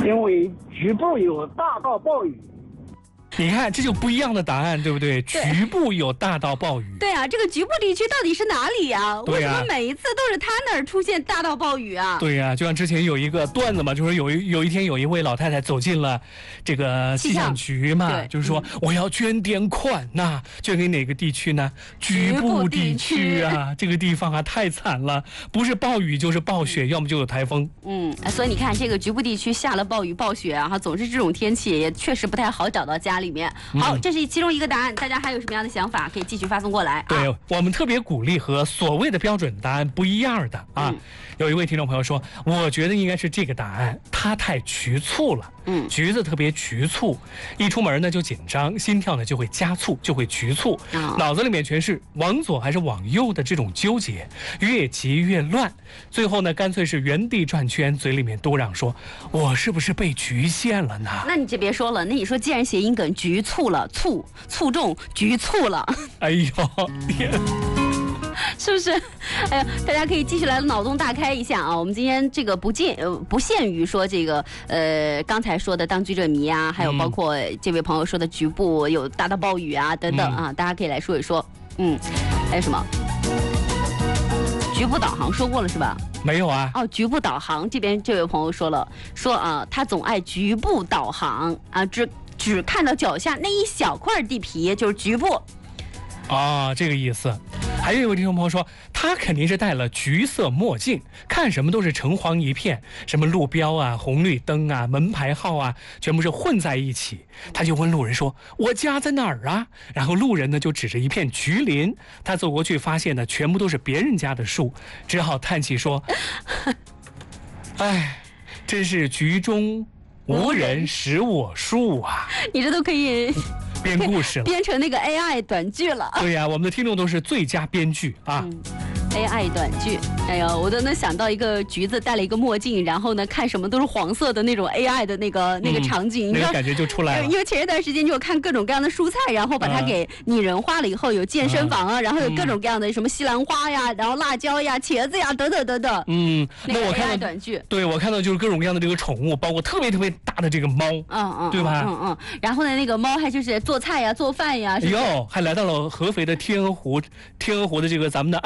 因为局部有大到暴雨。 你看，这就不一样的答案，对不对？局部有大到暴雨。 对啊，这个局部地区到底是哪里呀？为什么每一次都是他那儿出现大到暴雨啊？ 对呀，就像之前有一个段子嘛，就是有一天有一位老太太走进了这个气象局嘛，就是说我要捐点款呐，捐给哪个地区呢？局部地区啊，这个地方啊太惨了，不是暴雨就是暴雪，要么就有台风。 所以你看这个局部地区下了暴雨暴雪啊，总是这种天气也确实不太好找到家里面。好，这是其中一个答案，大家还有什么样的想法可以继续发送过来。 对，我们特别鼓励和所谓的标准答案不一样的啊。有一位听众朋友说，我觉得应该是这个答案，他太局促了。橘子特别局促，一出门呢就紧张，心跳呢就会加速，就会局促，脑子里面全是往左还是往右的这种纠结，越急越乱，最后呢干脆是原地转圈，嘴里面嘟囔说，我是不是被局限了呢？ 那你就别说了，那你说既然谐音梗局促了，促中局促了， 哎呦天， 是不是？哎呀，大家可以继续来脑洞大开一下啊！我们今天这个不限于说这个刚才说的当局者迷啊，还有包括这位朋友说的局部有大到暴雨啊等等啊，大家可以来说一说。还有什么？局部导航说过了是吧？ 没有啊。 哦，局部导航这边这位朋友说了，说啊，他总爱局部导航啊，只看到脚下那一小块地皮就是局部。 啊，这个意思。还有一位听众朋友说，他肯定是戴了橘色墨镜，看什么都是橙黄一片，什么路标啊、红绿灯啊、门牌号啊，全部是混在一起。他就问路人说：“我家在哪儿啊？”然后路人呢就指着一片橘林，他走过去发现呢全部都是别人家的树，只好叹气说：“哎，真是局中无人识我树啊！” 你这都可以编故事了， 编成那个 AI 短剧了。 对呀，我们的听众都是最佳编剧啊。 AI 短剧，哎呀，我都能想到一个橘子戴了一个墨镜，然后呢看什么都是黄色的那种 AI 的那个场景， 那个感觉就出来了。 因为前一段时间就有看各种各样的蔬菜，然后把它给拟人化了以后，有健身房啊，然后有各种各样的什么西兰花呀，然后辣椒呀、茄子呀等等等等。 那我看到 AI 短剧， 对我看到就是各种各样的这个宠物，包括特别特别大的这个猫，对吧？ 然后呢，那个猫还就是做菜呀、做饭呀， 还来到了合肥的天鹅湖的这个咱们的